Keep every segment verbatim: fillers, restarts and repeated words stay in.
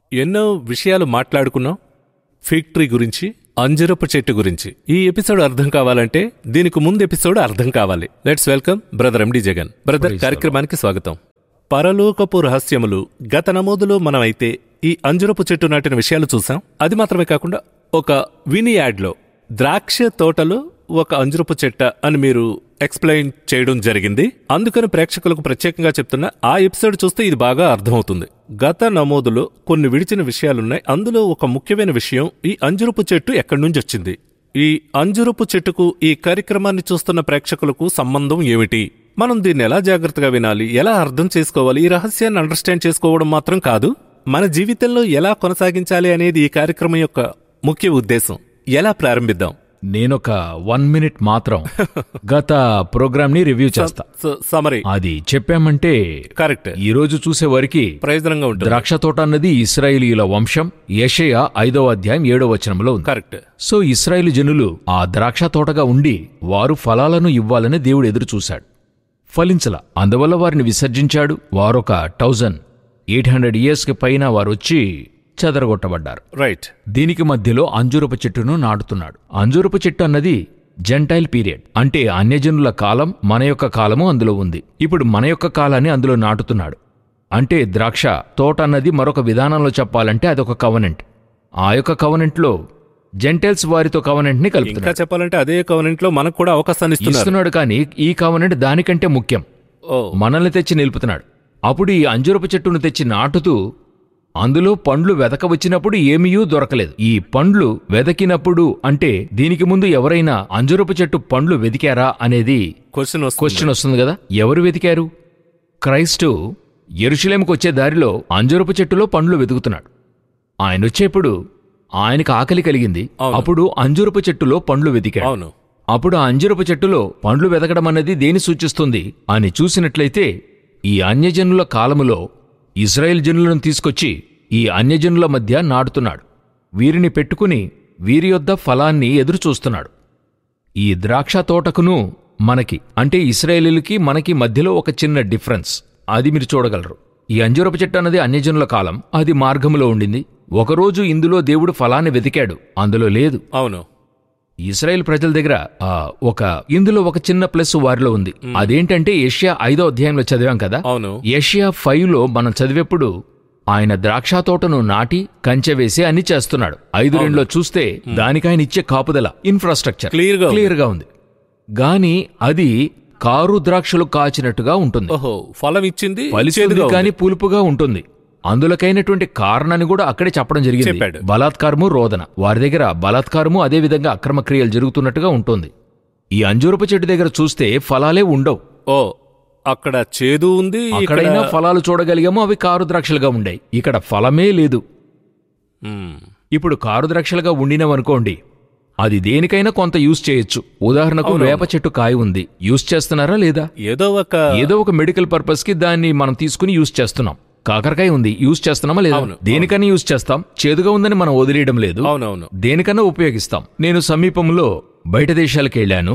ఎన్నో విషయాలు మాట్లాడుకున్నాం. ఫిగ్ ట్రీ గురించి, అంజరపు చెట్టు గురించి. ఈ ఎపిసోడ్ అర్థం కావాలంటే దీనికి ముందు ఎపిసోడ్ అర్థం కావాలి. Let's welcome brother MD Jagan. Brother, కార్యక్రమానికి స్వాగతం. పరలోకపు రహస్యములు గత నమోదులో మనమైతే ఈ అంజరపు చెట్టు నాటిన విషయాలు చూసాం. అది మాత్రమే కాకుండా ఒక విని యాడ్లో ద్రాక్ష తోటలో ఒక అంజరపు చెట్ట అని మీరు ఎక్స్ప్లెయిన్ చేయడం జరిగింది. అందుకని ప్రేక్షకులకు ప్రత్యేకంగా చెప్తున్నా, ఆ ఎపిసోడ్ చూస్తే ఇది బాగా అర్థమవుతుంది. గత నమోదులో కొన్ని విడిచిన విషయాలున్నాయి. అందులో ఒక ముఖ్యమైన విషయం, ఈ అంజరపు చెట్టు ఎక్కడి నుంచి వచ్చింది, ఈ అంజరపు చెట్టుకు ఈ కార్యక్రమాన్ని చూస్తున్న ప్రేక్షకులకు సంబంధం ఏమిటి, మనం దీన్ని ఎలా జాగ్రత్తగా వినాలి, ఎలా అర్థం చేసుకోవాలి, ఈ రహస్యాన్ని అండర్స్టాండ్ చేసుకోవడం మాత్రం కాదు, మన జీవితంలో ఎలా కొనసాగించాలి అనేది ఈ కార్యక్రమం యొక్క ముఖ్య ఉద్దేశం. ఎలా ప్రారంభిద్దాం? నేనొక వన్ మినిట్ మాత్రం గత ప్రోగ్రామ్ ని రివ్యూ చేస్తా. సమరీ అది చెప్పామంటే కరెక్ట్, ఈ రోజు చూసే వారికి ప్రయోజనంగా ఉంటుంది. ద్రాక్ష తోట అన్నది ఇశ్రాయేలీయుల వంశం. యెషయా ఐదవ అధ్యాయం ఏడవ వచనంలో ఉంది. కరెక్ట్. సో ఇశ్రాయేలు జనులు ఆ ద్రాక్ష తోటగా ఉండి వారు ఫలాలను ఇవ్వాలని దేవుడు ఎదురు చూశాడు. ఫలించల. అందువల్ల వారిని విసర్జించాడు. వారొక థౌజండ్ ఎయిట్ హండ్రెడ్ ఇయర్స్ కి పైన వారొచ్చి చెదరగొట్టబడ్డారు. రైట్. దీనికి మధ్యలో అంజూరపు చెట్టును నాటుతున్నాడు. అంజూరపు చెట్టు అన్నది జెంటైల్ పీరియడ్, అంటే అన్యజనుల కాలం. మన యొక్క కాలము అందులో ఉంది. ఇప్పుడు మన యొక్క కాలాన్ని అందులో నాటుతున్నాడు. అంటే ద్రాక్ష తోట అన్నది మరొక విధానంలో చెప్పాలంటే అదొక కవనెంట్. ఆ యొక్క కవనెంట్లో జెంటైల్స్ వారితో కవనెంట్ ని కలుపుతున్నాడు. ఇంకా చెప్పాలంటే అదే కవనెంట్ లో మనకు కూడా అవకాశాన్ని ఇస్తున్నాడు. కానీ ఈ కవనెంట్ దానికంటే ముఖ్యం. మనల్ని తెచ్చి నిలుపుతున్నాడు. అప్పుడు ఈ అంజూరపు చెట్టును తెచ్చి నాటుతూ అందులో పండ్లు వెదక వచ్చినప్పుడు ఏమీయూ దొరకలేదు. ఈ పండ్లు వెదకినప్పుడు అంటే దీనికి ముందు ఎవరైనా అంజూరపు చెట్టు పండ్లు వెదికారా అనేది క్వశ్చన్ క్వశ్చన్ వస్తుంది కదా. ఎవరు వెతికారు? క్రైస్టు యెరూషలేముకు వచ్చే దారిలో అంజూరపు చెట్టులో పండ్లు వెతుకుతున్నాడు. ఆయన వచ్చేప్పుడు ఆయనకు ఆకలి కలిగింది. అప్పుడు అంజూరపు చెట్టులో పండ్లు వెతికాడు. అప్పుడు ఆ అంజూరపు చెట్టులో పండ్లు వెతకడం అన్నది దేని సూచిస్తుంది అని చూసినట్లయితే, ఈ అన్యజనుల కాలములో ఇజ్రాయెల్ జనులను తీసుకొచ్చి ఈ అన్యజనుల మధ్య నాటుతున్నాడు. వీరిని పెట్టుకుని వీరి యొద్ద ఫలాన్ని ఎదురుచూస్తున్నాడు. ఈ ద్రాక్ష తోటకును మనకి, అంటే ఇశ్రాయేలీయులకి మనకి మధ్యలో ఒక చిన్న డిఫరెన్స్, అది మీరు చూడగలరు. ఈ అంజూరపు చెట్టు అన్నది అన్యజనుల కాలం. అది మార్గములో ఉండింది. ఒకరోజు ఇందులో దేవుడు ఫలాన్ని వెతికాడు, అందులో లేదు. అవును. ఇశ్రాయేల్ ప్రజల దగ్గర ఆ ఒక ఇందులో ఒక చిన్న ప్లస్ వారిలో ఉంది. అదేంటంటే యెషయా ఐదో అధ్యాయంలో చదివాం కదా. అవును. యెషయా ఫైవ్ లో మనం చదివేప్పుడు ఆయన ద్రాక్ష తోటను నాటి కంచె వేసి అన్ని చేస్తున్నాడు. ఐదు రెండులో చూస్తే దానికి ఆయన ఇచ్చే కాపుదల, ఇన్ఫ్రాస్ట్రక్చర్ క్లియర్ గా ఉంది. గాని అది కారు ద్రాక్షలు కాచినట్టుగా ఉంటుంది. ఫలం ఇచ్చింది, ఫలిస్తుంది కానీ పులుపుగా ఉంటుంది. అందులకైనటువంటి కారణాన్ని కూడా అక్కడే చెప్పడం జరిగింది. బలాత్కారము, రోదన. వారి దగ్గర బలాత్కారము, అదేవిధంగా అక్రమ క్రియలు జరుగుతున్నట్టుగా ఉంటుంది. ఈ అంజూరపు చెట్టు దగ్గర చూస్తే ఫలాలే ఉండవు. ఓ, అక్కడ చేదు ఉంది. అక్కడైనా ఫలాలు చూడగలిగాము, అవి కారు ద్రాక్షలుగా ఉండాయి. ఇక్కడ ఫలమే లేదు. ఇప్పుడు కారు ద్రాక్షలుగా ఉండినవనుకోండి, అది దేనికైనా కొంత యూజ్ చేయొచ్చు. ఉదాహరణకు వేప చెట్టు కాయ ఉంది, యూజ్ చేస్తున్నారా లేదా? ఏదో ఒక ఏదో ఒక మెడికల్ పర్పస్ కి దాన్ని మనం తీసుకుని యూజ్ చేస్తున్నాం. కాకరకాయ ఉంది, యూజ్ చేస్తున్నామా లేదా? దేనికన్నా యూజ్ చేస్తాం. చేదుగా ఉందని మనం వదిలేయడం లేదు. అవునవును, దేనికన్నా ఉపయోగిస్తాం. నేను సమీపంలో బయట దేశాలకు వెళ్ళాను.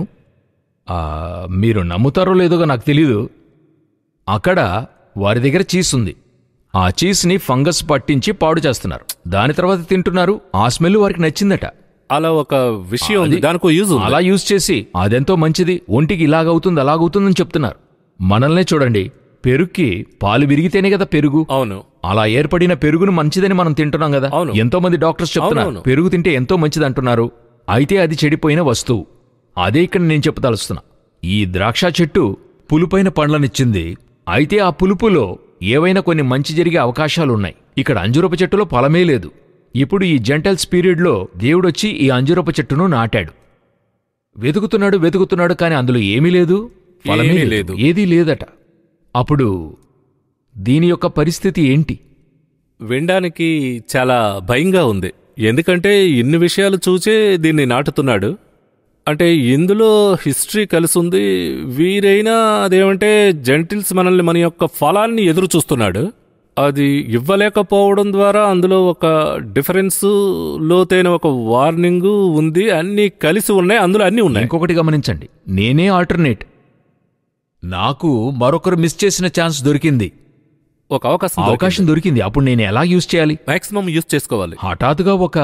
మీరు నమ్ముతారో లేదో నాకు తెలీదు. అక్కడ వారి దగ్గర చీజ్ ఉంది. ఆ చీజ్ని ఫంగస్ పట్టించి పాడు చేస్తున్నారు. దాని తర్వాత తింటున్నారు. ఆ స్మెల్ వారికి నచ్చిందట. అలా ఒక విషయం ఉంది, దానికో యూజ్. అలా యూజ్ చేసి అదెంతో మంచిది, ఒంటికి ఇలాగవుతుంది అలాగవుతుందని చెప్తున్నారు. మనల్నే చూడండి, పెరుగుకి పాలు విరిగితేనే కదా పెరుగు. అవును. అలా ఏర్పడిన పెరుగును మంచిదని మనం తింటున్నాం కదా. ఎంతో మంది డాక్టర్స్ చెప్తున్నారు పెరుగు తింటే ఎంతో మంచిది అంటున్నారు. అయితే అది చెడిపోయిన వస్తువు. అదే ఇక్కడ నేను చెప్పదలుస్తున్నా. ఈ ద్రాక్ష చెట్టు పులుపైన పండ్లనిచ్చింది. అయితే ఆ పులుపులో ఏవైనా కొన్ని మంచి జరిగే అవకాశాలున్నాయి. ఇక్కడ అంజూరపు చెట్టులో ఫలమే లేదు. ఇప్పుడు ఈ జెంటైల్స్ పీరియడ్లో దేవుడొచ్చి ఈ అంజూరపు చెట్టును నాటాడు. వెతుకుతున్నాడు వెతుకుతున్నాడు కానీ అందులో ఏమీ లేదు, ఫలమే లేదు, ఏదీ లేదట. అప్పుడు దీని యొక్క పరిస్థితి ఏంటి? వినడానికి చాలా భయంగా ఉంది. ఎందుకంటే ఇన్ని విషయాలు చూచే దీన్ని నాటుతున్నాడు. అంటే ఇందులో హిస్టరీ కలిసి ఉంది. వీరైనా అదేమంటే జెంటిల్స్ మనల్ని మన యొక్క ఫలాన్ని ఎదురు చూస్తున్నాడు. అది ఇవ్వలేకపోవడం ద్వారా అందులో ఒక డిఫరెన్స్, లోతైన ఒక వార్నింగ్ ఉంది. అన్నీ కలిసి ఉన్నాయి, అందులో అన్నీ ఉన్నాయి. ఇంకొకటి గమనించండి, నేనే ఆల్టర్నేట్. నాకు మరొకరు మిస్ చేసిన ఛాన్స్ దొరికింది. ఒక అవకాశం అవకాశం దొరికింది. అప్పుడు నేను ఎలా యూజ్ చేయాలి? మాక్సిమం యూజ్ చేసుకోవాలి. హఠాత్తుగా ఒక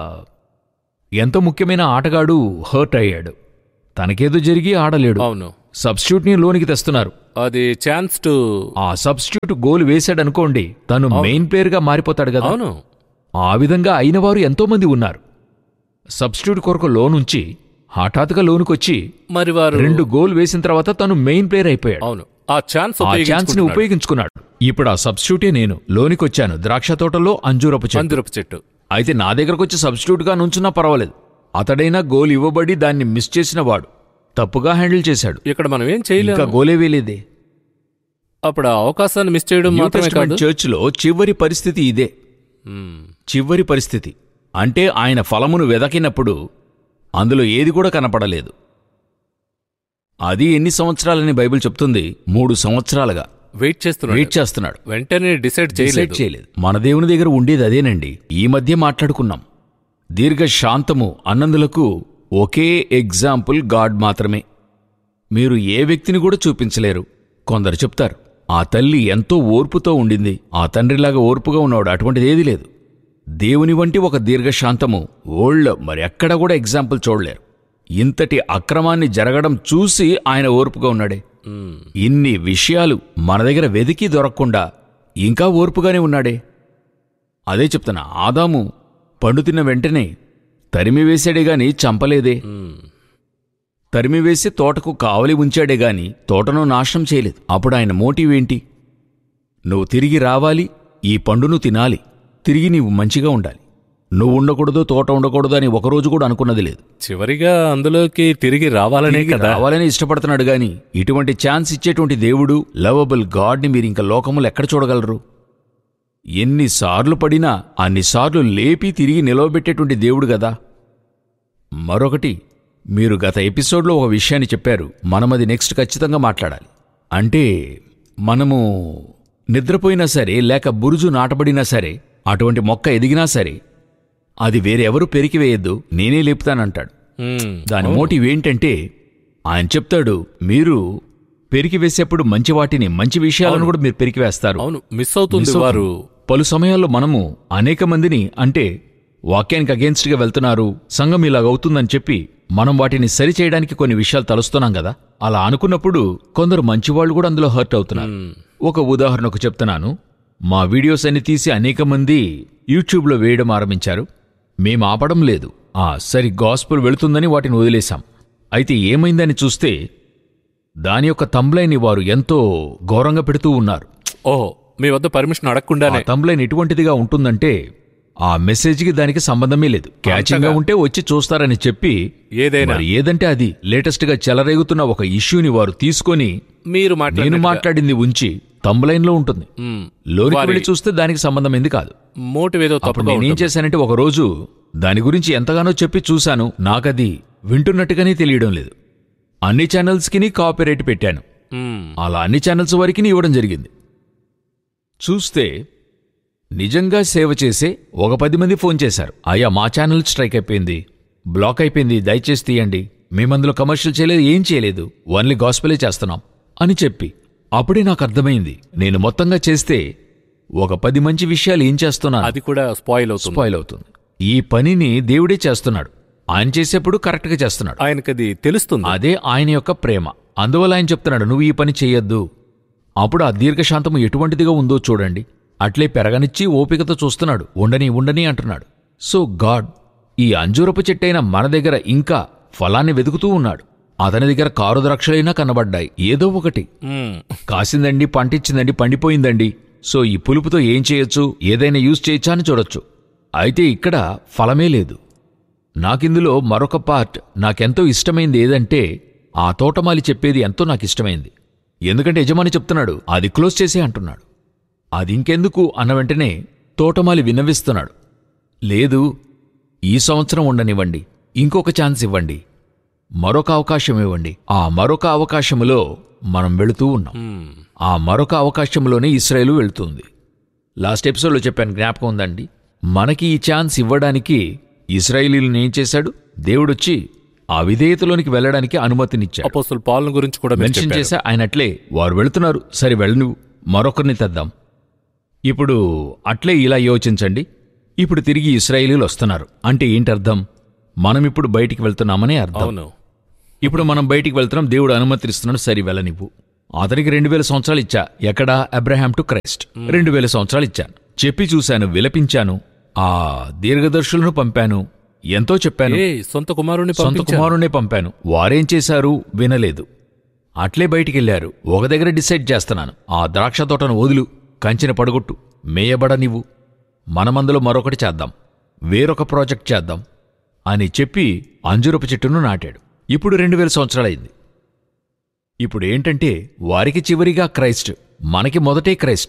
ఎంతో ముఖ్యమైన ఆటగాడు హర్ట్ అయ్యాడు, తనకేదో జరిగి ఆడలేడు. అవును, సబ్స్టిట్యూట్ ని లోనికి తెస్తున్నారు. అది ఛాన్స్ టు ఆ సబ్స్టిట్యూట్ గోల్ వేశాడనుకోండి, తను మెయిన్ ప్లేయర్ గా మారిపోతాడు కదా. అవును, ఆ విధంగా అయిన వారు ఎంతో మంది ఉన్నారు. సబ్స్టిట్యూట్ కొరకు లోనుంచి హఠాత్తుగా లోనుకొచ్చి మరి వారు రెండు గోల్ వేసిన తర్వాత తను మెయిన్ ప్లేయర్ అయిపోయాడు. అవును, ఆ ఛాన్స్ ఆ ఛాన్స్ ని ఉపయోగించుకున్నాడు. ఇప్పుడు ఆ సబ్స్టిట్యూటే నేను లోనికొచ్చాను, ద్రాక్ష తోటలో అంజూరపు చెట్టు. అంజూరపు చెట్టు అయితే నా దగ్గరకు వచ్చి సబ్స్టిట్యూట్ గా నుంచున్నా పర్వాలేదు. అతడైనా గోల్ ఇవ్వబడి దాన్ని మిస్ చేసిన వాడు తప్పుగా హ్యాండిల్ చేశాడు. ఇక్కడ మనం ఏం చేయలేము, ఇంకా గోలే వేలేదే. అప్పుడు ఆ అవకాశాన్ని మిస్ చేయడం మాత్రమే కాదు. చర్చ్ లో చివరి పరిస్థితి ఇదే. చివరి పరిస్థితి అంటే ఆయన ఫలమును వెదకినప్పుడు అందులో ఏది కూడా కనపడలేదు. అది ఎన్ని సంవత్సరాలని బైబిల్ చెప్తుంది? మూడు సంవత్సరాలుగా వెయిట్ చేస్తున్నాడు వెయిట్ చేస్తున్నాడు వెంటనే డిసైడ్ డిసైడ్ చేయలేదు. మన దేవుని దగ్గర ఉండేది అదేనండి. ఈ మధ్య మాట్లాడుకున్నాం, దీర్ఘ శాంతము అన్నందులకు ఒకే ఎగ్జాంపుల్ గాడ్ మాత్రమే. మీరు ఏ వ్యక్తిని కూడా చూపించలేరు. కొందరు చెప్తారు ఆ తల్లి ఎంతో ఓర్పుతో ఉండింది, ఆ తండ్రిలాగా ఓర్పుగా ఉన్నాడు. అటువంటిది ఏదీ లేదు. దేవుని వంటి ఒక దీర్ఘశాంతము ఓల్డ్ మరి ఎక్కడ కూడా ఎగ్జాంపుల్ చూడలేరు. ఇంతటి అక్రమాన్ని జరగడం చూసి ఆయన ఓర్పుగా ఉన్నాడే. ఇన్ని విషయాలు మన దగ్గర వెదికి దొరకకుండా ఇంకా ఓర్పుగానే ఉన్నాడే. అదే చెప్తున్నా, ఆదాము పండు తిన్న వెంటనే తరిమివేశాడే గాని చంపలేదే. తరిమివేసి తోటకు కావలి ఉంచాడే గాని తోటను నాశనం చేయలేదు. అప్పుడు ఆయన మోటివ్ ఏంటి? నువ్వు తిరిగి రావాలి, ఈ పండును తినాలి, తిరిగి నీవు మంచిగా ఉండాలి, నువ్వు ఉండకూడదు, తోట ఉండకూడదు అని ఒకరోజు కూడా అనుకున్నది లేదు. చివరిగా అందులోకి తిరిగి రావాలనే కదా, రావాలని ఇష్టపడుతున్నాడు గాని ఇటువంటి ఛాన్స్ ఇచ్చేటువంటి దేవుడు, లవబుల్ గాడ్ని మీరు ఇంకా లోకములు ఎక్కడ చూడగలరు? ఎన్నిసార్లు పడినా అన్నిసార్లు లేపి తిరిగి నిలవబెట్టేటువంటి దేవుడు గదా. మరొకటి, మీరు గత ఎపిసోడ్లో ఒక విషయాన్ని చెప్పారు, మనమది నెక్స్ట్ ఖచ్చితంగా మాట్లాడాలి. అంటే మనము నిద్రపోయినా సరే, లేక బురుజు నాటబడినా సరే, అటువంటి మొక్క ఎదిగినా సరే అది వేరెవరూ పెరికివేయద్దు, నేనే లేపుతానంటాడు. దాని మోటివ్ ఏంటంటే ఆయన చెప్తాడు, మీరు పెరికివేసేప్పుడు మంచి వాటిని, మంచి విషయాలను కూడా మీరు పెరికివేస్తారు. అవును, మిస్ అవుతుంది వారు. పలు సమయాల్లో మనము అనేక మందిని, అంటే వాక్యానికి అగేన్స్ట్గా వెళ్తున్నారు, సంఘం ఇలాగవుతుందని చెప్పి మనం వాటిని సరిచేయడానికి కొన్ని విషయాలు తలుస్తున్నాం కదా. అలా అనుకున్నప్పుడు కొందరు మంచివాళ్లు కూడా అందులో హర్ట్ అవుతున్నారు. ఒక ఉదాహరణకు చెప్తున్నాను, మా వీడియోస్ అన్ని తీసి అనేక మంది యూట్యూబ్లో వేయడం ఆరంభించారు. మేం ఆపడం లేదు, ఆ సరి గాస్పుల్ వెళుతుందని వాటిని వదిలేశాం. అయితే ఏమైందని చూస్తే దాని యొక్క తంబ్లైన్ని వారు ఎంతో ఘోరంగా పెడుతూ ఉన్నారు. ఓహో, మీ వద్ద పర్మిషన్ అడగకుండానే తంబ్లైన్ ఎటువంటిదిగా ఉంటుందంటే ఆ మెసేజ్కి దానికి సంబంధమే లేదు. క్యాచింగ్గా ఉంటే వచ్చి చూస్తారని చెప్పి ఏదైనా ఏదంటే అది లేటెస్ట్గా చెలరేగుతున్న ఒక ఇష్యూని వారు తీసుకొని మీరు నేను మాట్లాడింది ఉంచి తంబ్లైన్లో ఉంటుంది, లోనికి వెళ్ళి చూస్తే దానికి సంబంధమైంది కాదు. అప్పుడు నేనేం చేశానంటే ఒకరోజు దాని గురించి ఎంతగానో చెప్పి చూశాను, నాకది వింటున్నట్టుగానే తెలియడం లేదు. అన్ని ఛానల్స్కి కాపీరైట్ పెట్టాను. అలా అన్ని ఛానల్స్ వారికి ఇవ్వడం జరిగింది. చూస్తే నిజంగా సేవ చేసే ఒక పది మంది ఫోన్ చేశారు, అయ్యా మా ఛానల్ స్ట్రైక్ అయిపోయింది, బ్లాక్ అయిపోయింది, దయచేసి తీయండి, మేమందులో కమర్షియల్ చేయలేదు, ఏం చేయలేదు, ఓన్లీ గాస్పెలే చేస్తున్నాం అని చెప్పి. అప్పుడే నాకు అర్థమైంది, నేను మొత్తంగా చేస్తే ఒక పది మంచి విషయాలు ఏం చేస్తున్నా అది కూడా స్పాయిల్ అవుతుంది స్పాయిల్ అవుతుంది ఈ పనిని దేవుడే చేస్తున్నాడు. ఆయన చేసేప్పుడు కరెక్ట్గా చేస్తున్నాడు, ఆయనకది తెలుస్తుంది. అదే ఆయన యొక్క ప్రేమ. అందువల్ల ఆయన చెప్తున్నాడు, నువ్వు ఈ పని చెయ్యొద్దు. అప్పుడు ఆ దీర్ఘశాంతము ఎటువంటిదిగా ఉందో చూడండి. అట్లే పెరగనిచ్చి ఓపికతో చూస్తున్నాడు, ఉండని ఉండని అంటున్నాడు. సో గాడ్ ఈ అంజూరపు చెట్టైన మన దగ్గర ఇంకా ఫలాన్ని వెతుకుతూ ఉన్నాడు. అతని దగ్గర కారు ద్రాక్షలైనా కనబడ్డాయి, ఏదో ఒకటి కాసిందండి, పంటిచ్చిందండి, పండిపోయిందండి. సో ఈ పులుపుతో ఏం చేయొచ్చు, ఏదైనా యూజ్ చేయొచ్చా అని చూడొచ్చు. అయితే ఇక్కడ ఫలమే లేదు. నాకిందులో మరొక పార్ట్ నాకెంతో ఇష్టమైంది ఏదంటే, ఆ తోటమాలి చెప్పేది ఎంతో నాకిష్టమైంది. ఎందుకంటే యజమాని చెప్తున్నాడు అది క్లోజ్ చేసే అంటున్నాడు. అది ఇంకెందుకు అన్న వెంటనే తోటమాలి విన్నవిస్తున్నాడు, లేదు ఈ సంవత్సరం ఉండనివ్వండి, ఇంకొక ఛాన్స్ ఇవ్వండి, మరొక అవకాశం ఇవ్వండి. ఆ మరొక అవకాశములో మనం వెళుతూ ఉన్నాం. ఆ మరొక అవకాశంలోనే ఇశ్రాయేలు వెళుతుంది. లాస్ట్ ఎపిసోడ్లో చెప్పాను, జ్ఞాపకం ఉందండి. మనకి ఈ ఛాన్స్ ఇవ్వడానికి ఇశ్రాయేలీయులను ఏం చేశాడు, దేవుడొచ్చి ఆ విధేయతలోనికి వెళ్లడానికి అనుమతినిచ్చాడు. అపోస్తలుల పాలన గురించి కూడా మెన్షన్ చేశా. ఆయనట్లే వారు వెళుతున్నారు, సరే వెళ్ళను, మరొకరిని తెద్దాం. ఇప్పుడు అట్లే ఇలా యోచించండి. ఇప్పుడు తిరిగి ఇశ్రాయేలీలు వస్తున్నారు అంటే ఏంటి అర్థం? మనం ఇప్పుడు బయటికి వెళ్తున్నామనే అర్థం. అవును. ఇప్పుడు మనం బయటికి వెళ్తున్నాం, దేవుడు అనుమతిస్తున్నాడు, సరి వెళ్ళనివ్వు. అతనికి రెండు వేల సంవత్సరాలు ఇచ్చా. ఎక్కడా? అబ్రహాం టు క్రైస్ట్ రెండు వేల సంవత్సరాలు ఇచ్చాను. చెప్పి చూశాను, విలపించాను, ఆ దీర్ఘదర్శులను పంపాను, ఎంతో చెప్పాను, ఏ సొంత కుమారుని సొంత కుమారుణ్ణే పంపాను. వారేం చేశారు? వినలేదు. అట్లే బయటికెళ్లారు. ఒక దగ్గర డిసైడ్ చేస్తున్నాను, ఆ ద్రాక్ష తోటను వదులు, కంచెన పడగొట్టు, మేయబడనివ్వు, మనమందులో మరొకటి చేద్దాం, వేరొక ప్రాజెక్ట్ చేద్దాం అని చెప్పి అంజూరపు చెట్టును నాటాడు. ఇప్పుడు రెండు వేల సంవత్సరాలైంది. ఇప్పుడు ఏంటంటే వారికి చివరిగా క్రైస్ట్, మనకి మొదటే క్రైస్ట్.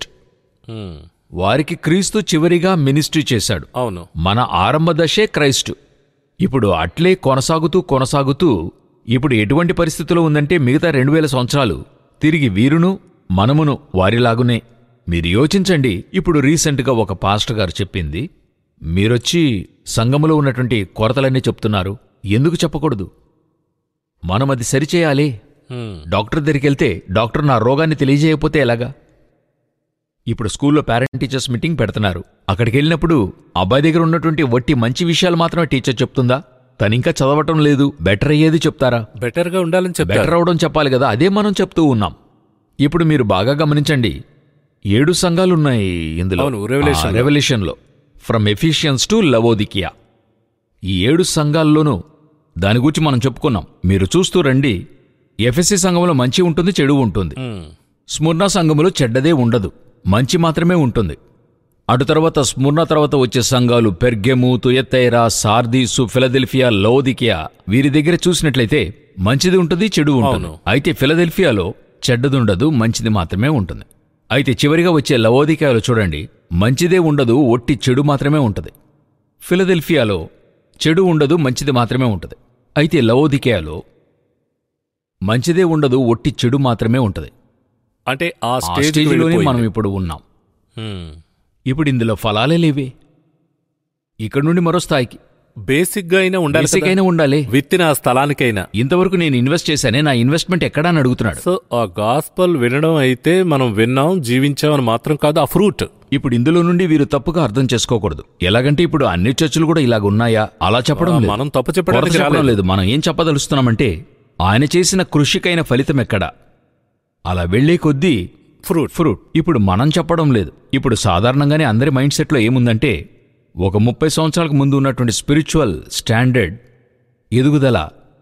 వారికి క్రీస్తు చివరిగా మినిస్ట్రీ చేశాడు. అవును. మన ఆరంభ దశే క్రైస్టు. ఇప్పుడు అట్లే కొనసాగుతూ కొనసాగుతూ ఇప్పుడు ఎటువంటి పరిస్థితిలో ఉందంటే మిగతా రెండు వేల సంవత్సరాలు తిరిగి వీరును మనమును వారిలాగునే. మీరు యోచించండి. ఇప్పుడు రీసెంట్గా ఒక పాస్టర్ గారు చెప్పింది, మీరొచ్చి సంఘములో ఉన్నటువంటి కొరతలన్నీ చెప్తున్నారు, ఎందుకు చెప్పకూడదు? మనం అది సరిచేయాలి. డాక్టర్ దగ్గరికెళ్తే డాక్టర్ నా రోగాన్ని తెలియజేయకపోతే ఎలాగా? ఇప్పుడు స్కూల్లో పేరెంట్ టీచర్స్ మీటింగ్ పెడుతున్నారు. అక్కడికి వెళ్ళినప్పుడు అబ్బాయి దగ్గర ఉన్నటువంటి వట్టి మంచి విషయాలు మాత్రమే టీచర్ చెప్తుందా? తనింకా చదవటం లేదు, బెటర్ అయ్యేది చెప్తారా? బెటర్గా ఉండాలని చెప్పారు. బెటర్ అవడం చెప్పాలి కదా, అదే మనం చెప్తూ ఉన్నాం. ఇప్పుడు మీరు బాగా గమనించండి, ఏడు సంఘాలున్నాయి ఇందులో, రెవల్యూషన్లో, ఫ్రమ్ ఎఫిషియన్స్ టు లవోదికియా. ఈ ఏడు సంఘాల్లోనూ దాని గురించి మనం చెప్పుకున్నాం. మీరు చూస్తూ రండి. ఎఫెసీ సంఘంలో మంచి ఉంటుంది, చెడు ఉంటుంది. స్ముర్నా సంఘములో చెడ్డదే ఉండదు, మంచి మాత్రమే ఉంటుంది. అటు తర్వాత స్ముర్నా తర్వాత వచ్చే సంఘాలు పెర్గెము, తుయత్తైరా, సార్దీసు, ఫిలదెల్ఫియా, లవోదికియా, వీరి దగ్గర చూసినట్లయితే మంచిది ఉంటుంది, చెడు ఉంటుంది. అయితే ఫిలదెల్ఫియాలో చెడ్డదుండదు, మంచిది మాత్రమే ఉంటుంది. అయితే చివరిగా వచ్చే లవోదికియాలో చూడండి, మంచిదే ఉండదు, ఒట్టి చెడు మాత్రమే ఉంటుంది. ఫిలదెల్ఫియాలో చెడు ఉండదు, మంచిది మాత్రమే ఉంటుంది. అయితే లవోదికియాలో మంచిదే ఉండదు, ఒట్టి చెడు మాత్రమే ఉంటుంది. అంటే ఆ స్టేజ్లోనే మనం ఇప్పుడు ఉన్నాం. ఇప్పుడు ఇందులో ఫలాలే లేవే. ఇక్కడ నుండి మరో స్థాయికి బేసిక్ గా అయినా ఉండాలి, బేసిక్ అయినా ఉండాలి, విత్తిన ఆ స్థలానికైనా. ఇంతవరకు నేను ఇన్వెస్ట్ చేశానే, నా ఇన్వెస్ట్మెంట్ ఎక్కడా అని అడుగుతున్నాడు. సో ఆ గాస్పల్ వినడం అయితే మనం విన్నాం, జీవించాం అని మాత్రం కాదు, ఆ ఫ్రూట్. ఇప్పుడు ఇందులో నుండి వీరు తప్పుగా అర్థం చేసుకోకూడదు. ఎలాగంటే ఇప్పుడు అన్ని చర్చలు కూడా ఇలాగ ఉన్నాయా అలా చెప్పడం లేదు. మనం తప్పు చెప్పడం లేదు. మనం ఏం చెప్పదలుస్తున్నామంటే ఆయన చేసిన కృషికైన ఫలితం ఎక్కడా, అలా వెళ్లే కొద్దీ ఫ్రూట్ ఫ్రూట్ ఇప్పుడు మనం చెప్పడం లేదు. ఇప్పుడు సాధారణంగానే అందరి మైండ్ సెట్లో ఏముందంటే, ఒక ముప్పై సంవత్సరాలకు ముందు ఉన్నటువంటి స్పిరిచువల్ స్టాండర్డ్ ఎదుగుదల,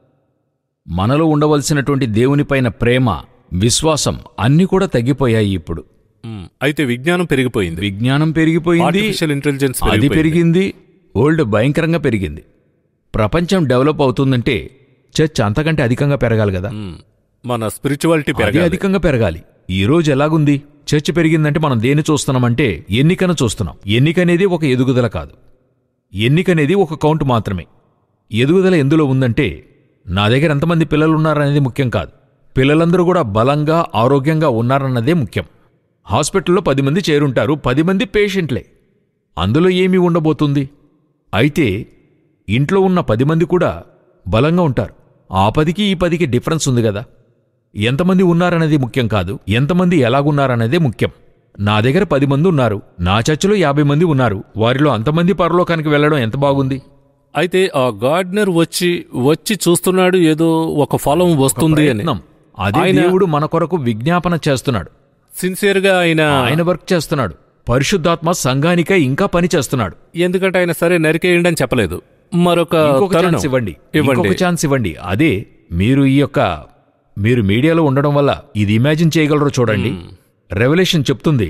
మనలో ఉండవలసినటువంటి దేవునిపైన ప్రేమ, విశ్వాసం అన్నీ కూడా తగ్గిపోయాయి ఇప్పుడు. అయితే విజ్ఞానం పెరిగిపోయింది, విజ్ఞానం పెరిగిపోయింది, ఆర్టిఫిషియల్ ఇంటెలిజెన్స్ అది పెరిగింది, వరల్డ్ భయంకరంగా పెరిగింది. ప్రపంచం డెవలప్ అవుతుందంటే చర్చ్ అంతకంటే అధికంగా పెరగాలి కదా. మన స్పిరిచువాలిటీ పెరగాలి, అధికంగా పెరగాలి. ఈ రోజు ఎలాగుంది? చర్చ్ పెరిగిందంటే మనం దేన్ని చూస్తున్నామంటే ఎన్నికను చూస్తున్నాం. ఎన్నికనేది ఒక ఎదుగుదల కాదు, ఎన్నికనేది ఒక కౌంట్ మాత్రమే. ఎదుగుదల ఎందులో ఉందంటే, నా దగ్గర ఎంతమంది పిల్లలున్నారనేది ముఖ్యం కాదు, పిల్లలందరూ కూడా బలంగా ఆరోగ్యంగా ఉన్నారన్నదే ముఖ్యం. హాస్పిటల్లో పది మంది చేరుంటారు, పది మంది పేషెంట్లే, అందులో ఏమీ ఉండబోతుంది? అయితే ఇంట్లో ఉన్న పది మంది కూడా బలంగా ఉంటారు. ఆ పదికి ఈ పదికి డిఫరెన్స్ ఉంది కదా. ఎంతమంది ఉన్నారనేది ముఖ్యం కాదు, ఎంతమంది ఎలాగున్నారనేదే ముఖ్యం. నా దగ్గర పది మంది ఉన్నారు, నా చర్చిలో యాభై మంది ఉన్నారు, వారిలో అంతమంది పరలోకానికి వెళ్లడం ఎంత బాగుంది. అయితే ఆ గార్డెనర్ వచ్చి వచ్చి చూస్తున్నాడు, ఏదో ఒక ఫలం వస్తుంది అని. అదే దేవుడు మన కొరకు విజ్ఞాపన చేస్తున్నాడు, సిన్సియర్ గా ఆయన ఆయన వర్క్ చేస్తున్నాడు. పరిశుద్ధాత్మ సంఘానికై ఇంకా పని చేస్తున్నాడు. ఎందుకంటే ఆయన సరే నరికేయండి అని చెప్పలేదు, మరొక ఛాన్స్ ఇవ్వండి, ఇంకొక ఛాన్స్ ఇవ్వండి. అదే మీరు ఈ యొక్క మీరు మీడియాలో ఉండడం వల్ల ఇది ఇమాజిన్ చేయగలరో చూడండి. రెవల్యూషన్ చెప్తుంది,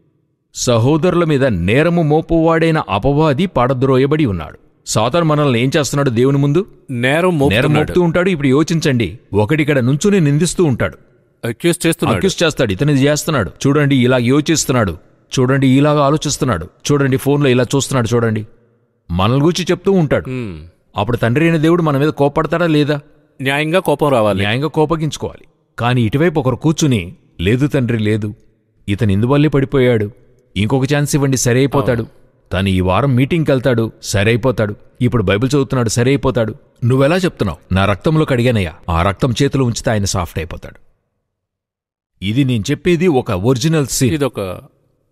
సహోదరుల మీద నేరము మోపువాడైన అపవాది పాడద్రోయబడి ఉన్నాడు. సాతాను మనల్ని ఏం చేస్తున్నాడు? దేవుని ముందు నేరం నేరం మోపుతూ ఉంటాడు. ఇప్పుడు యోచించండి, ఒకటిక్కడ నుంచుని నిందిస్తూ ఉంటాడు, అక్యూజ్ చేస్తున్నాడు, అక్యూజ్ చేస్తాడు, ఇతని చేస్తున్నాడు, చూడండి ఇలా యోచిస్తున్నాడు, చూడండి ఇలాగా ఆలోచిస్తున్నాడు, చూడండి ఫోన్లో ఇలా చూస్తున్నాడు, చూడండి మనల్ని గురించి చెప్తూ ఉంటాడు. అప్పుడు తండ్రి అయిన దేవుడు మన మీద కోపడతాడా లేదా? న్యాయంగా కోపం రావాలి, న్యాయంగా కోపగించుకోవాలి. కానీ ఇటువైపు ఒకరు కూర్చుని, లేదు తండ్రి లేదు, ఇతను ఇందువల్లే పడిపోయాడు, ఇంకొక ఛాన్స్ ఇవ్వండి సరే అయిపోతాడు, తను ఈ వారం మీటింగ్కి వెళ్తాడు సరే అయిపోతాడు, ఇప్పుడు బైబిల్ చదువుతున్నాడు సరే అయిపోతాడు. నువ్వెలా చెప్తున్నావు? నా రక్తంలో కడిగానయ్యా, ఆ రక్తం చేతిలో ఉంచితే ఆయన సాఫ్ట్ అయిపోతాడు. ఇది నేను చెప్పేది ఒక ఒరిజినల్ సీన్, ఇదొక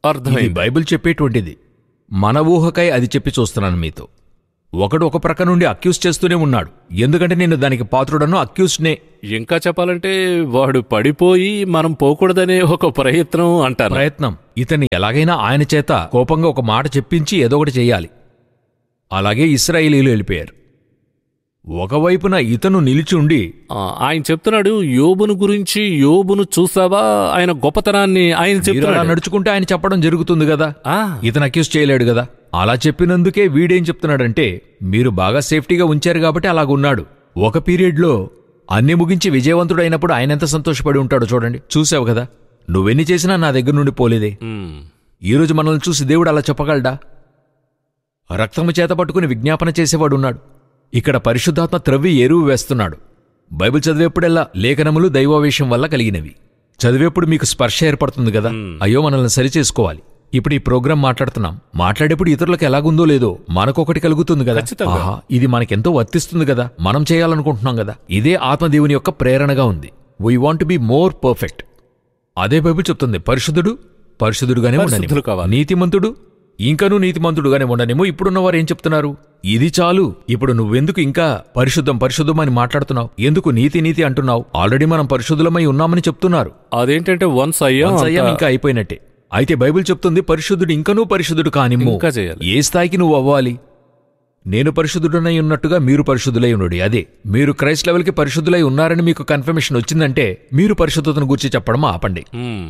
అర్థమైంది. బైబిల్ చెప్పేటువంటిది. మన ఊహకై అది చెప్పి చూస్తున్నాను మీతో. ఒకడు ఒక ప్రక్క నుండి అక్యూజ్ చేస్తూనే ఉన్నాడు, ఎందుకంటే నేను దానికి పాత్రుడను, అక్యూజ్నే. ఇంకా చెప్పాలంటే వాడు పడిపోయి మనం పోకూడదనే ఒక ప్రయత్నం అంటారు. ప్రయత్నం. ఇతన్ని ఎలాగైనా ఆయన చేత కోపంగా ఒక మాట చెప్పించి ఏదో ఒకటి చెయ్యాలి. అలాగే ఇశ్రాయేలీలు వెళ్ళిపోయారు. ఒకవైపున ఇతను నిలిచి ఉండి ఆ, ఆయన చెప్తున్నాడు యోబును గురించి, యోబును చూసావా, ఆయన గొప్పతనాన్ని ఆయన మీరు అలా చెప్తున్నాడు. నడుచుకుంటే ఆయన చెప్పడం జరుగుతుంది కదా. ఆ, ఇతను అక్యూజ్ చేయలేడు కదా. అలా చెప్పినందుకే వీడేం చెప్తున్నాడంటే, మీరు బాగా సేఫ్టీగా ఉంచారు కాబట్టి అలాగున్నాడు. ఒక పీరియడ్లో అన్ని ముగించి విజయవంతుడైనప్పుడు ఆయనెంత సంతోషపడి ఉంటాడో చూడండి. చూసావు కదా, నువ్వెన్ని చేసినా నా దగ్గర నుండి పోలేదే. ఉమ్, ఈరోజు మనల్ని చూసి దేవుడు అలా చెప్పగలడా? రక్తము చేత పట్టుకుని విజ్ఞాపన చేసేవాడున్నాడు. ఇక్కడ పరిశుద్ధాత్మ త్రవ్వి ఎరువు వేస్తున్నాడు. బైబిల్ చదివేప్పుడెల్లా లేఖనములు దైవావేశం వల్ల కలిగినవి. చదివేప్పుడు మీకు స్పర్శ ఏర్పడుతుంది కదా, అయ్యో మనల్ని సరిచేసుకోవాలి. ఇప్పుడు ఈ ప్రోగ్రాం మాట్లాడుతున్నాం, మాట్లాడేప్పుడు ఇతరులకు ఎలాగుందో లేదో మనకొకటి కలుగుతుంది కదా. ఖచ్చితంగా. ఆహా, ఇది మనకెంతో వర్తిస్తుంది కదా, మనం చేయాలనుకుంటున్నాం కదా. ఇదే ఆత్మదేవుని యొక్క ప్రేరణగా ఉంది. We want to be more perfect. అదే బైబిల్ చెప్తుంది, పరిశుద్ధుడు పరిశుద్ధుడుగానే పరిశుద్ధులు ఉండనిము, కావాలి. నీతిమంతుడు ఇంకనూ నీతిమంతుడుగానే ఉండనిము. ఇప్పుడున్నవారు ఏం చెప్తున్నారు? ఇది చాలు, ఇప్పుడు నువ్వెందుకు ఇంకా పరిశుద్ధం పరిశుద్ధం అని మాట్లాడుతున్నావు? ఎందుకు నీతి నీతి అంటున్నావు? ఆల్రెడీ మనం పరిశుద్ధులమై ఉన్నామని చెప్తున్నారు. అదేంటంటే వన్స్ అయ్యా Once అయ్యాం, ఇంకా అయిపోయినట్టే. అయితే బైబిల్ చెప్తుంది పరిశుద్ధుడు ఇంకనూ పరిశుద్ధుడు కానిమ్ము. ఇంకా చేయాలి. ఏ స్థాయికి నువ్వు అవ్వాలి? నేను పరిశుద్ధుడనై ఉన్నట్టుగా మీరు పరిశుద్ధులై ఉండు. అదే, మీరు క్రైస్ట్ లెవెల్కి పరిశుద్ధులై ఉన్నారని మీకు కన్ఫర్మేషన్ వచ్చిందంటే మీరు పరిశుద్ధతను గూర్చి చెప్పడం ఆపండి. ఉమ్,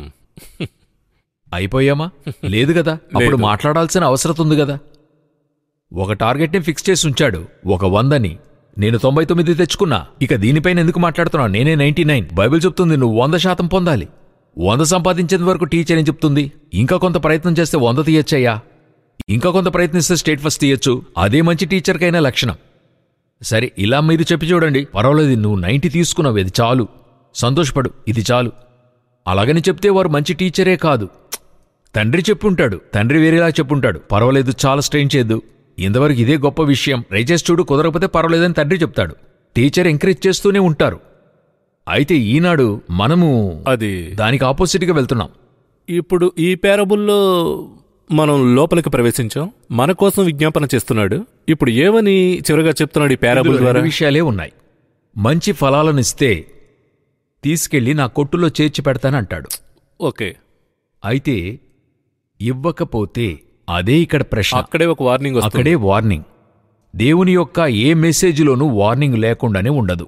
అయిపోయామా? లేదు కదా. అప్పుడు మాట్లాడాల్సిన అవసరం ఉంది కదా. ఒక టార్గెట్ని ఫిక్స్ చేసి ఉంచాడు, ఒక వందని. నేను తొంభై తొమ్మిది తెచ్చుకున్నా, ఇక దీనిపైన ఎందుకు మాట్లాడుతున్నా? నేనే నైన్టీ నైన్. బైబిల్ చెప్తుంది నువ్వు వంద శాతం పొందాలి. వంద సంపాదించేంత వరకు టీచర్ ఏం చెప్తుంది? ఇంకా కొంత ప్రయత్నం చేస్తే వంద తీయచ్చయ్యా, ఇంకా కొంత ప్రయత్నిస్తే స్టేట్ ఫస్ట్ తీయచ్చు. అదే మంచి టీచర్కైనా లక్షణం. సరే, ఇలా మీరు చెప్పి చూడండి, పర్వాలేదు, నువ్వు నైంటీ తీసుకున్నావు, ఇది చాలు, సంతోషపడు, ఇది చాలు. అలాగని చెప్తే వారు మంచి టీచరే కాదు. తండ్రి చెప్పుంటాడు, తండ్రి వేరేలా చెప్పుంటాడు, పర్వాలేదు, చాలా స్ట్రెయిన్ చేయద్దు, ఇంతవరకు ఇదే గొప్ప విషయం, ట్రై చేసి చూడు, కుదరకపోతే పర్వాలేదని తండ్రి చెప్తాడు. టీచర్ ఎంకరేజ్ చేస్తూనే ఉంటారు. అయితే ఈనాడు మనము అది దానికి ఆపోజిట్గా వెళ్తున్నాం. ఇప్పుడు ఈ పేరబుల్లో మనం లోపలికి ప్రవేశించాం, మన కోసం విజ్ఞాపన చేస్తున్నాడు. ఇప్పుడు ఏమని చివరిగా చెప్తున్నాడు ఈ పేరబుల్ ఇందులో ద్వారా? రెండు విషయాలే ఉన్నాయి. మంచి ఫలాలనిస్తే తీసుకెళ్లి నా కొట్టులో చేర్చి పెడతానంటాడు. ఓకే, అయితే ఇవ్వకపోతే అదే ఇక్కడ ప్రశ్న. అక్కడే ఒక వార్నింగ్ వస్తుంది. అక్కడే వార్నింగ్. దేవుని యొక్క ఏ మెసేజ్లోనూ వార్నింగ్ లేకుండానే ఉండదు.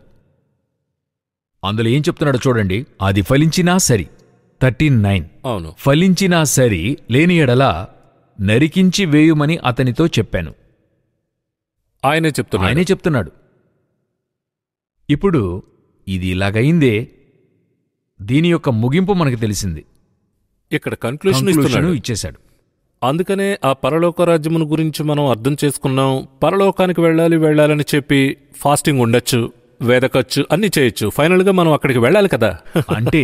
అందులో ఏం చెప్తున్నాడో చూడండి. అది ఫలించినా సరి, థర్టీన్ నైన్ అవును, ఫలించినా సరి, లేని ఎడల నరికించి వేయుమని అతనితో చెప్పాను. ఆయనే చెప్తున్నాడు. ఆయనే చెప్తున్నాడు. ఇప్పుడు ఇది ఇలాగైందే, దీని యొక్క ముగింపు మనకు తెలిసింది. ఇక్కడ కన్క్లూషన్ Conclusion ఇస్తున్నాడు. ఇచ్చేశాడు. అందుకనే ఆ పరలోక రాజ్యమును గురించి మనం అర్థం చేసుకున్నాం. పరలోకానికి వెళ్ళాలి వెళ్ళాలని చెప్పి ఫాస్టింగ్ ఉండొచ్చు, వేదకచ్చు, అన్ని చేయొచ్చు. ఫైనల్ గా మనం అక్కడికి వెళ్ళాలి కదా. అంటే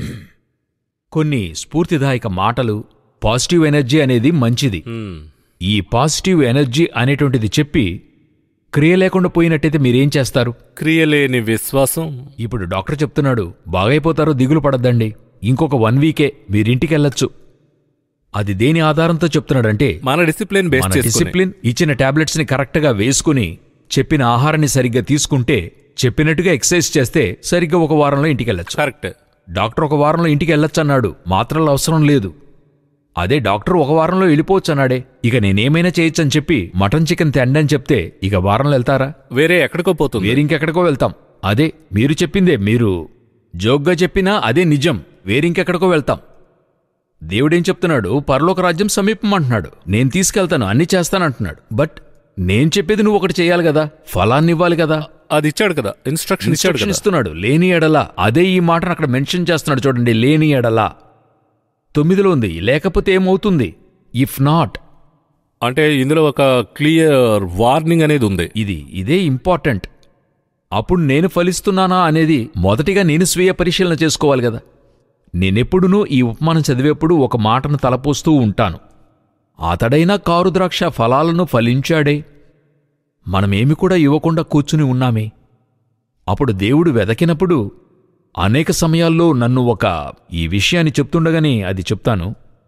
కొన్ని స్ఫూర్తిదాయక మాటలు, పాజిటివ్ ఎనర్జీ అనేది మంచిది. ఉమ్, ఈ పాజిటివ్ ఎనర్జీ అనేటువంటిది చెప్పి క్రియ లేకుండా పోయినట్టయితే మీరేం చేస్తారు? క్రియలేని విశ్వాసం. ఇప్పుడు డాక్టర్ చెప్తున్నాడు, బాగైపోతారో, దిగులు పడద్దండి, ఇంకొక వన్ వీకే మీరింటికెళ్ళొచ్చు. అది దేని ఆధారంతో చెప్తున్నాడంటే, మన డిసిప్లిన్ బేస్ మన చేసుకుని. డిసిప్లిన్, ఇచ్చిన టాబ్లెట్స్ ని కరెక్ట్గా వేసుకుని, చెప్పిన ఆహారాన్ని సరిగ్గా తీసుకుంటే, చెప్పినట్టుగా ఎక్సర్సైజ్ చేస్తే సరిగ్గా ఒక వారంలో ఇంటికెళ్ళొచ్చు. కరెక్ట్. డాక్టర్ ఒక వారంలో ఇంటికి వెళ్ళొచ్చన్నాడు, మాత్రలు అవసరం లేదు. అదే డాక్టర్ ఒక వారంలో వెళ్ళిపోవచ్చు అన్నాడే, ఇక నేనేమైనా చేయొచ్చని చెప్పి మటన్ చికెన్ తిండని చెప్తే ఇక వారంలో వెళ్తారా? వేరే ఎక్కడికో పోతుంది. వేరింకెక్కడికో వెళ్తాం. అదే మీరు చెప్పిందే, మీరు జోగ్గా చెప్పినా అదే నిజం, వేరింకెక్కడికో వెళ్తాం. దేవుడేం చెప్తున్నాడు? పరలోక రాజ్యం సమీపం అంటున్నాడు. నేను తీసుకెళ్తాను, అన్ని చేస్తానంటున్నాడు. బట్ నేను చెప్పేది నువ్వు ఒకటి చేయాలి కదా, ఫలాన్ని ఇవ్వాలి కదా. అది ఇచ్చాడు కదా, ఇన్స్ట్రక్షన్ ఇచ్చాడు ఇన్స్ట్రక్షన్ కదా. ఇస్తున్నాడు. లేని ఎడల, అదే ఈ మాటను అక్కడ మెన్షన్ చేస్తున్నాడు చూడండి. లేని ఎడల తొమ్మిదిలో ఉంది, లేకపోతే ఏమవుతుంది? If not. అంటే ఇందులో ఒక క్లియర్ వార్నింగ్ అనేది ఉంది. ఇది ఇదే ఇంపార్టెంట్. అప్పుడు నేను ఫలిస్తున్నానా అనేది మొదటిగా నేను స్వీయ పరిశీలన చేసుకోవాలి కదా. నేనెప్పుడునూ ఈ ఉపమానం చదివేప్పుడు ఒక మాటను తలపోస్తూ ఉంటాను. అతడైనా కారు ద్రాక్ష ఫలాలను ఫలించాడే, మనమేమి కూడా ఇవ్వకుండా కూర్చుని ఉన్నామే. అప్పుడు దేవుడు వెదకినప్పుడు అనేక సమయాల్లో నన్ను ఒక ఈ విషయాన్ని చెప్తుండగానే అది చెప్తాను.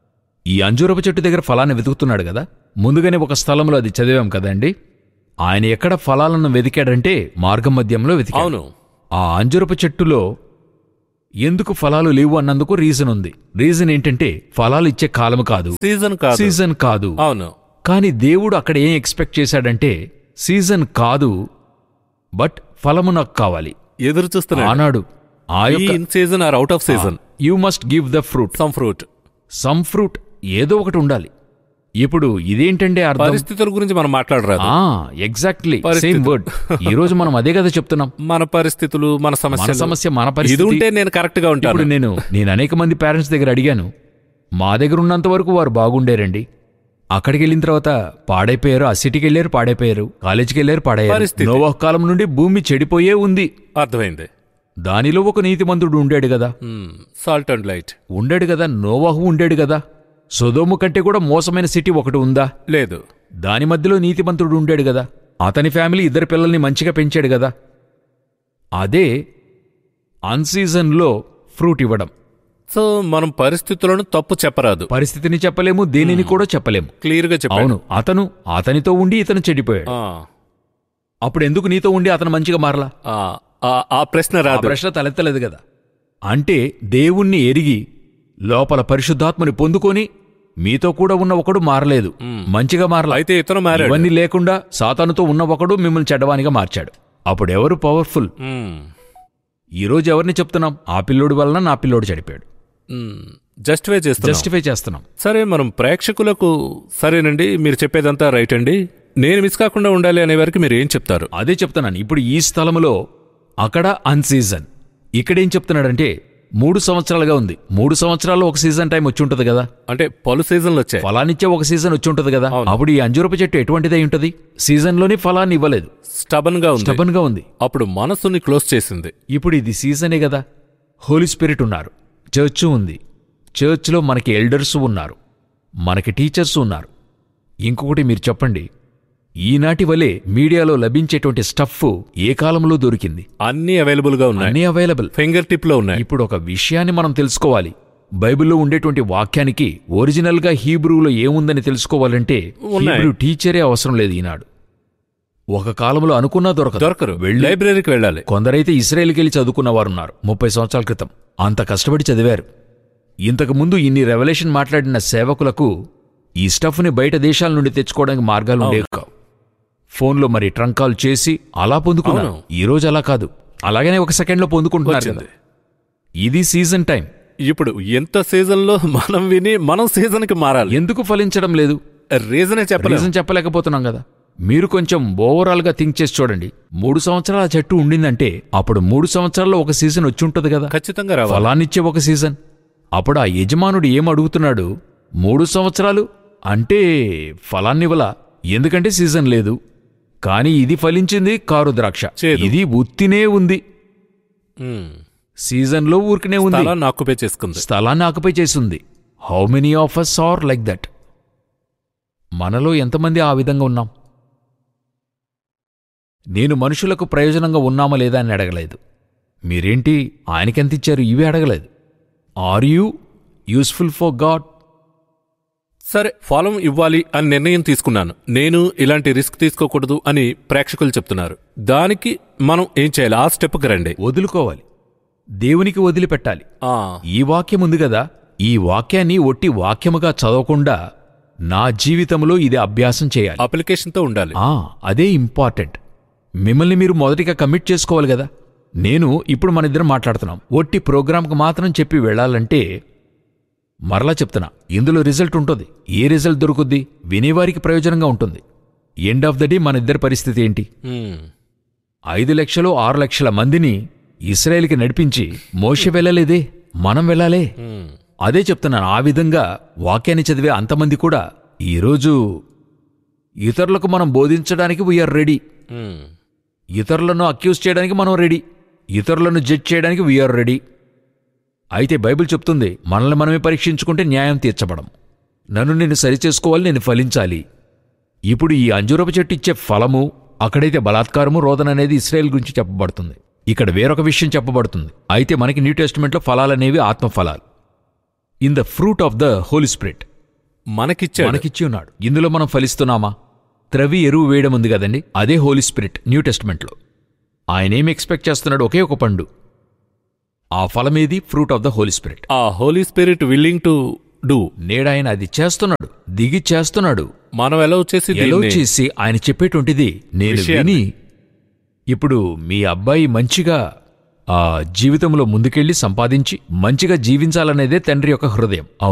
ఈ అంజూరపు చెట్టు దగ్గర ఫలాన్ని వెతుకుతున్నాడు కదా, ముందుగానే ఒక స్థలంలో అది చదివాం కదండి. ఆయన ఎక్కడ ఫలాలను వెతికాడంటే మార్గం మధ్యంలో వెతికాడు. అవును. ఆ అంజూరపు చెట్టులో ఎందుకు ఫలాలు లేవు అన్నందుకు రీజన్ ఉంది. రీజన్ ఏంటంటే ఫలాలు ఇచ్చే కాలము కాదు, సీజన్ కాదు. సీజన్ కాదు. అవును. కానీ దేవుడు అక్కడ ఏం ఎక్స్పెక్ట్ చేశాడంటే సీజన్ కాదు, బట్ ఫలము నాకు కావాలి. ఎదురు చూస్తున్నాడు ఆనాడు ఆ యొక్క in season are out of season you must give the fruit, some fruit. Some fruit ఏదో ఒకటి ఉండాలి. ఇప్పుడు ఇదేంటంటే అర్థం, పరిస్థితుల గురించి మనం మాట్లాడరాదు. Exactly same word. ఈ రోజు మనం అదే కదా చెప్తున్నాం. మన పరిస్థితులు, మన మన సమస్య సమస్య మన ఇది పరిస్థితి. ఉంటే నేను కరెక్ట్ గా ఉంటాను. ఇప్పుడు నేను నేను అనేక మంది పేరెంట్స్ దగ్గర అడిగాను. మా దగ్గర ఉన్నంత వరకు వారు బాగుండేరండి. అక్కడికి వెళ్ళిన తర్వాత పాడైపోయారు. ఆ సిటీకి వెళ్ళారు, పాడైపోయారు. కాలేజీకి వెళ్ళారు, పాడయ్యారు. పరిస్థితి. నోవాహు కాలం నుండి భూమి చెడిపోయే ఉంది. అర్థమైంది. దానిలో ఒక నీతిమంతుడు ఉండాడు కదా, సాల్ట్ అండ్ లైట్ ఉండాడు కదా. నోవాహు ఉండాడు కదా. సొదోము కంటే కూడా మోసమైన సిటీ ఒకటి ఉందా? లేదు. దాని మధ్యలో నీతిమంతుడు ఉండాడు కదా. అతని ఫ్యామిలీ ఇద్దరు పిల్లల్ని మంచిగా పెంచాడు కదా. అదే అన్సీజన్లో ఫ్రూట్ ఇవ్వడం. సో మనం పరిస్థితులను తప్పు చెప్పరాదు. పరిస్థితిని చెప్పలేము, దేనిని కూడా చెప్పలేము. క్లియర్ గా చెప్పాను. అవును, అతను అతనితో ఉండి ఇతను చెడిపోయాడు. ఆ, అప్పుడు ఎందుకు నీతో ఉండి అతను మంచిగా మారలా? ఆ, ఆ, ఆ ప్రశ్న ఆ రాదు. ప్రశ్న తలెత్తలేదు కదా. అంటే దేవుణ్ణి ఎరిగి లోపల పరిశుద్ధాత్మని పొందుకొని మీతో కూడా ఉన్న ఒకడు మారలేదు, మంచిగా మారలా. అయితే ఇతను మారాడు. ఇవన్నీ లేకుండా సాతానుతో ఉన్న ఒకడు మిమ్మల్ని చెడ్డవానిగా మార్చాడు. అప్పుడు ఎవరు పవర్ఫుల్? మ్మ్. ఈరోజు ఎవరిని చెప్తున్నాం? ఆ పిల్లోడి వలన నా పిల్లోడు చెడిపోయాడు. మ్మ్. జస్టిఫై చేస్తున్నాం. జస్టిఫై చేస్తున్నాం. సరే, మనం ప్రేక్షకులకు సరేనండి మీరు చెప్పేదంతా రైట్ అండి, నేను మిస్ కాకుండా ఉండాలి అనే వరకు మీరు ఏం చెప్తారు? అదే చెప్తున్నాను. ఇప్పుడు ఈ స్థలములో అక్కడ అన్సీజన్, ఇక్కడేం చెప్తున్నాడంటే మూడు సంవత్సరాలుగా ఉంది. మూడు సంవత్సరాల్లో ఒక సీజన్ టైం వచ్చి ఉంటుంది కదా. అంటే పలు సీజన్లు వచ్చాయి. ఫలాన్నిచ్చే ఒక సీజన్ వచ్చి ఉంటుంది కదా. అవును. అప్పుడు ఈ అంజూరపు చెట్టు ఎటువంటిదై ఉంటుంది? సీజన్లోని ఫలాన్ని ఇవ్వలేదు, స్టబన్ గా ఉంది. స్టబన్ గా ఉంది. అప్పుడు మనసుని క్లోజ్ చేసింది. ఇప్పుడు ఇది సీజనే కదా. హోలీ స్పిరిట్ ఉన్నారు, చర్చ్ ఉంది. చర్చ్లో మనకి ఎల్డర్స్ ఉన్నారు, మనకి టీచర్స్ ఉన్నారు. ఇంకొకటి మీరు చెప్పండి, ఈనాటి వలె మీడియాలో లభించేటువంటి స్టఫ్ ఏ కాలంలో దొరికింది? అన్ని అవైలబుల్ గా ఉన్నాయి, అన్నీ అవైలబుల్, ఫింగర్ టిప్ లో ఉన్నాయి. ఇప్పుడు ఒక విషయాన్ని మనం తెలుసుకోవాలి. బైబిల్లో ఉండేటువంటి వాక్యానికి ఒరిజినల్ గా హీబ్రూలో ఏముందని తెలుసుకోవాలంటే ఉన్నాయి. హీబ్రూ టీచరే అవసరం లేదు ఈనాడు. ఒక కాలంలో అనుకున్నా దొరకదు. దొరకరు. వెళ్ళి లైబ్రరీకి వెళ్ళాలి. కొందరైతే ఇస్రాయేల్కి వెళ్ళి చదువుకున్నవారున్నారు ముప్పై సంవత్సరాల క్రితం. అంత కష్టపడి చదివారు. ఇంతకు ముందు ఇన్ని రెవల్యూషన్ మాట్లాడిన సేవకులకు ఈ స్టఫ్ని బయట దేశాల నుండి తెచ్చుకోవడానికి మార్గాలు ఉండేవి కావు. ఫోన్లో మరి ట్రంక్ కాల్ చేసి అలా పొందుకున్నారు. అవును. ఈ రోజు అలా కాదు, అలాగనే ఒక సెకండ్లో పొందుకుంటున్నారు కదా. వచ్చింది. ఇది సీజన్ టైం. ఇప్పుడు ఎంత సీజన్ లో మనం విని మనం సీజన్ కి మారాలి. ఎందుకు ఫలించడం లేదు? రీజనే చెప్పలేదు. రీజన్ చెప్పలేకపోతున్నాం కదా. మీరు కొంచెం ఓవరాల్ గా థింక్ చేసి చూడండి. మూడు సంవత్సరాల చెట్టు ఉండిందంటే అప్పుడు మూడు సంవత్సరాల్లో ఒక సీజన్ వచ్చి ఉంటుంది కదా. ఖచ్చితంగా రావాలి. ఫలాన్నిచ్చే ఒక సీజన్. అప్పుడు ఆ యజమానుడు ఏం అడుగుతున్నాడు? మూడు సంవత్సరాలు అంటే ఫలాన్నివ్వలా, ఎందుకంటే సీజన్ లేదు. కాని ఇది ఫలించింది కారు ద్రాక్ష. చేదు. ఇది ఉత్తినే ఉంది, మ్మ్. సీజన్లో ఊరికనే ఉంది, స్థలాన్ని ఆక్యుపై చేసుకుంది. స్థలాన్ని ఆకుపై చేసింది. How many of us are like that? మనలో ఎంతమంది ఆ విధంగా ఉన్నాం? నేను మనుషులకు ప్రయోజనంగా ఉన్నామా లేదా అని అడగలేదు. మీరేంటి ఆయనకెంతిచ్చారు ఇవి అడగలేదు. Are you useful for God? సరే, ఫలం ఇవ్వాలి అని నిర్ణయం తీసుకున్నాను, నేను ఇలాంటి రిస్క్ తీసుకోకూడదు అని ప్రేక్షకులు చెప్తున్నారు. దానికి మనం ఏం చేయాలి? ఆ స్టెప్కి రండి. వదులుకోవాలి, దేవునికి వదిలిపెట్టాలి. ఆ, ఈ వాక్యం ఉంది కదా, ఈ వాక్యాన్ని ఒట్టి వాక్యముగా చదవకుండా నా జీవితంలో ఇది అభ్యాసం చేయాలి. అప్లికేషన్తో ఉండాలి. ఆ, అదే ఇంపార్టెంట్. మిమ్మల్ని మీరు మొదటిగా కమిట్ చేసుకోవాలి కదా. నేను ఇప్పుడు మన ఇద్దరం మాట్లాడుతున్నాం. ఒట్టి ప్రోగ్రాంకు మాత్రం చెప్పి వెళ్ళాలంటే మరలా చెప్తున్నా, ఇందులో రిజల్ట్ ఉంటుంది. ఏ రిజల్ట్ దొరుకుద్ది? వినేవారికి ప్రయోజనంగా ఉంటుంది. ఎండ్ ఆఫ్ ద డే మన ఇద్దరి పరిస్థితి ఏంటి? మ్మ్. ఐదు లక్షలు ఆరు లక్షల మందిని ఇస్రాయేల్కి నడిపించి మోషే వెళ్ళలేదే, మనం వెళ్ళాలే. మ్మ్. అదే చెప్తున్నాను. ఆ విధంగా వాక్యాన్ని చదివే అంతమంది కూడా ఈరోజు ఇతరులకు మనం బోధించడానికి వీఆర్ రెడీ. మ్మ్. ఇతరులను అక్యూజ్ చేయడానికి మనం రెడీ. ఇతరులను జడ్జ్ చేయడానికి వీఆర్ రెడీ. అయితే బైబిల్ చెప్తుంది, మనల్ని మనమే పరీక్షించుకుంటే న్యాయం తీర్చబడం. నన్ను నేను సరిచేసుకోవాలి, నేను ఫలించాలి. ఇప్పుడు ఈ అంజూరపు చెట్టు ఇచ్చే ఫలము, అక్కడైతే బలాత్కారము, రోదన అనేది ఇశ్రాయేల్ గురించి చెప్పబడుతుంది. ఇక్కడ వేరొక విషయం చెప్పబడుతుంది. అయితే మనకి new టెస్టిమెంట్లో ఫలాలనేవి ఆత్మఫలాలు. In the fruit of the Holi spirit. మనకిచ్చాడు. మనకిచ్చి ఉన్నాడు. ఇందులో మనం ఫలిస్తున్నామా? త్రవి ఎరువు వేయడం ఉంది కదండి, అదే హోలీ స్పిరిట్ న్యూ టెస్ట్మెంట్లో. ఆయనేమి ఎక్స్పెక్ట్ చేస్తున్నాడు? ఒకే ఒక పండు. ఆ ఫలమేది? Fruit of the Holi spirit. ఆ Holi spirit willing to do. నేడాయన అది చేస్తున్నాడు, దిగి చేస్తున్నాడు. మనం ఎలా వచ్చేసి ఎలా దీన్ని- చేసి ఆయన చెప్పేటువంటిది నేను విషయాన్ని. విని ఇప్పుడు మీ అబ్బాయి మంచిగా ఆ జీవితంలో ముందుకెళ్ళి సంపాదించి మంచిగా జీవించాలనేదే తండ్రి యొక్క హృదయం.